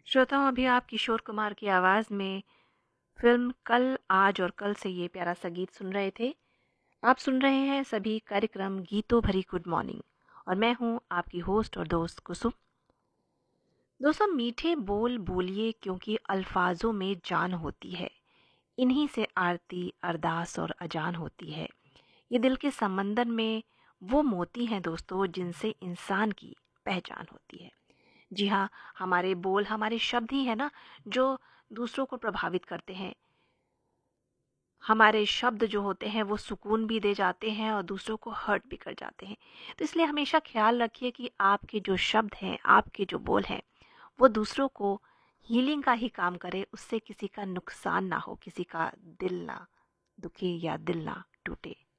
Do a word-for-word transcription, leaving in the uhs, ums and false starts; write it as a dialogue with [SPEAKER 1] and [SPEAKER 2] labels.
[SPEAKER 1] श्रोताओं, अभी आप किशोर कुमार की आवाज़ में फ़िल्म कल, आज और कल से ये प्यारा सा गीत सुन रहे थे। आप सुन रहे हैं सभी कार्यक्रम गीतों भरी गुड मॉर्निंग और मैं हूँ आपकी होस्ट और दोस्त कुसुम। दोस्तों, मीठे बोल बोलिए क्योंकि अल्फाजों में जान होती है। इन्हीं से आरती, अरदास और अजान होती है। ये दिल के समंदर में वो मोती हैं दोस्तों, जिनसे इंसान की पहचान होती है। जी हाँ, हमारे बोल, हमारे शब्द ही है ना जो दूसरों को प्रभावित करते हैं। हमारे शब्द जो होते हैं वो सुकून भी दे जाते हैं और दूसरों को हर्ट भी कर जाते हैं। तो इसलिए हमेशा ख्याल रखिए कि आपके जो शब्द हैं, आपके जो बोल हैं, वो दूसरों को हीलिंग का ही काम करे, उससे किसी का नुकसान ना हो, किसी का दिल ना दुखे या दिल ना टूटे।